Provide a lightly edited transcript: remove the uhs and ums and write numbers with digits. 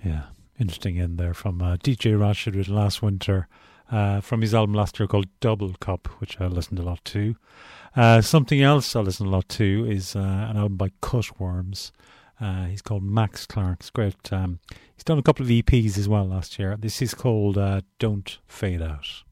Yeah, interesting in there from DJ Rashid with Last Winter from his album last year called Double Cup, which I listened a lot to. Something else I listened a lot to is an album by Cutworms. He's called Max Clark. It's great. He's done a couple of EPs as well last year. This is called Don't Fade Out.